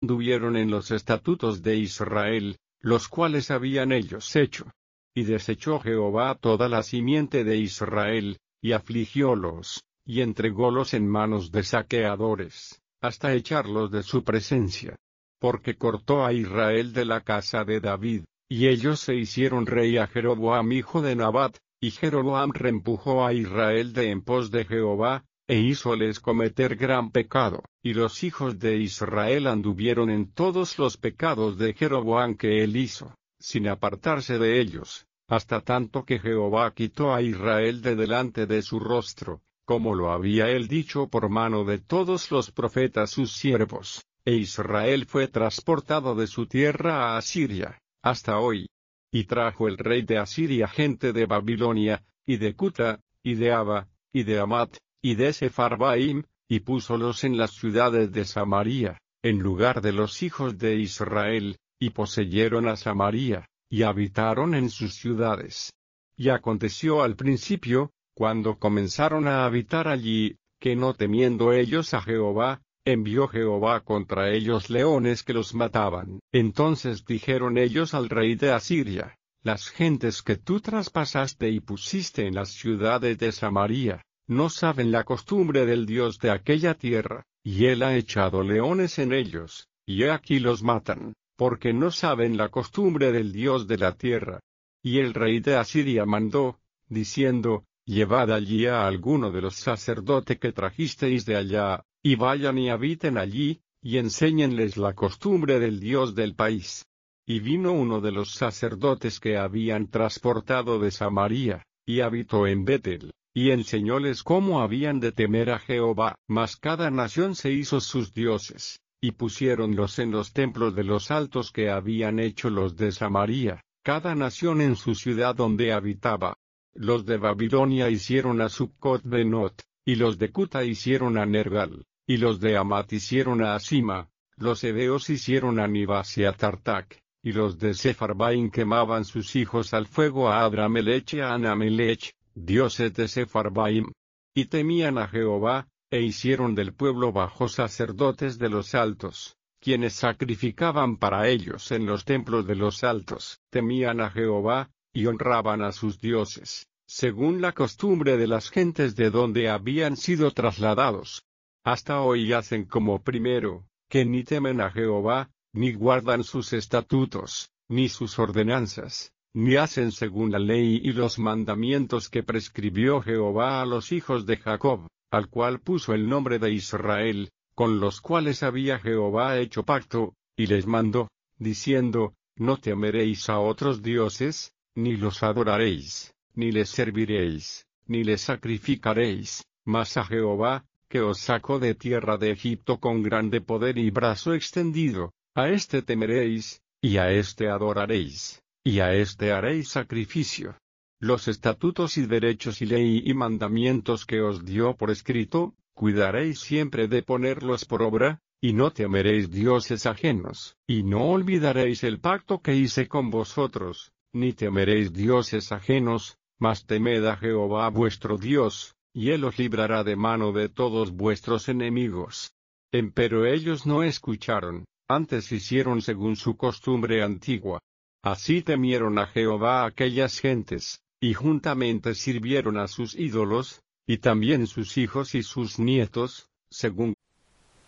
anduvieron en los estatutos de Israel, los cuales habían ellos hecho. Y desechó Jehová toda la simiente de Israel, y afligiólos, y entrególos en manos de saqueadores, hasta echarlos de su presencia. Porque cortó a Israel de la casa de David, y ellos se hicieron rey a Jeroboam hijo de Nabat, y Jeroboam reempujó a Israel de en pos de Jehová, e hízoles cometer gran pecado, y los hijos de Israel anduvieron en todos los pecados de Jeroboam que él hizo, sin apartarse de ellos, hasta tanto que Jehová quitó a Israel de delante de su rostro, como lo había él dicho por mano de todos los profetas sus siervos, e Israel fue transportado de su tierra a Asiria, hasta hoy. Y trajo el rey de Asiria gente de Babilonia, y de Cuta, y de Aba, y de Amat, y de Sepharvaim, y púsolos en las ciudades de Samaria, en lugar de los hijos de Israel, y poseyeron a Samaria, y habitaron en sus ciudades. Y aconteció al principio, cuando comenzaron a habitar allí, que no temiendo ellos a Jehová, envió Jehová contra ellos leones que los mataban. Entonces dijeron ellos al rey de Asiria: las gentes que tú traspasaste y pusiste en las ciudades de Samaria, no saben la costumbre del Dios de aquella tierra, y él ha echado leones en ellos, y he aquí los matan, porque no saben la costumbre del Dios de la tierra. Y el rey de Asiria mandó, diciendo: llevad allí a alguno de los sacerdotes que trajisteis de allá, y vayan y habiten allí, y enséñenles la costumbre del Dios del país. Y vino uno de los sacerdotes que habían transportado de Samaria, y habitó en Betel, y enseñóles cómo habían de temer a Jehová. Mas cada nación se hizo sus dioses, y pusiéronlos en los templos de los altos que habían hecho los de Samaria, cada nación en su ciudad donde habitaba. Los de Babilonia hicieron a Sucot-Benot, y los de Cuta hicieron a Nergal, y los de Amat hicieron a Asima, los heveos hicieron a Nibas y a Tartac, y los de Sepharvaim quemaban sus hijos al fuego a Adramelech y a Anamelech, dioses de Sepharvaim. Y temían a Jehová, e hicieron del pueblo bajos sacerdotes de los altos, quienes sacrificaban para ellos en los templos de los altos. Temían a Jehová, y honraban a sus dioses, según la costumbre de las gentes de donde habían sido trasladados. Hasta hoy hacen como primero, que ni temen a Jehová, ni guardan sus estatutos, ni sus ordenanzas, ni hacen según la ley y los mandamientos que prescribió Jehová a los hijos de Jacob, al cual puso el nombre de Israel, con los cuales había Jehová hecho pacto, y les mandó, diciendo: no temeréis a otros dioses, ni los adoraréis, ni les serviréis, ni les sacrificaréis, mas a Jehová, que os sacó de tierra de Egipto con grande poder y brazo extendido, a éste temeréis, y a éste adoraréis, y a éste haréis sacrificio. Los estatutos y derechos y ley y mandamientos que os dio por escrito, cuidaréis siempre de ponerlos por obra, y no temeréis dioses ajenos, y no olvidaréis el pacto que hice con vosotros, ni temeréis dioses ajenos, mas temed a Jehová vuestro Dios, y él os librará de mano de todos vuestros enemigos. Empero ellos no escucharon, antes hicieron según su costumbre antigua. Así temieron a Jehová aquellas gentes, y juntamente sirvieron a sus ídolos, y también sus hijos y sus nietos, según